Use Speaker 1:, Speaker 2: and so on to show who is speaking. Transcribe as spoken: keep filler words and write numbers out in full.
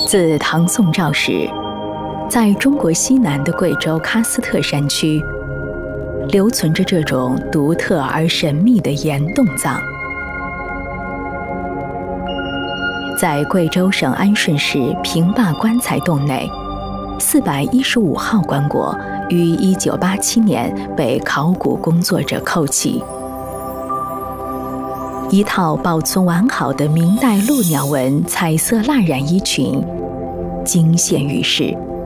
Speaker 1: 自唐宋赵时，在中国西南的贵州喀斯特山区，留存着这种独特而神秘的岩洞葬。在贵州省安顺市平坝棺材洞内，四百一十五号棺椁于一九八七年被考古工作者扣起。一套保存完好的明代鹭鸟纹彩色蜡染衣裙惊现于世。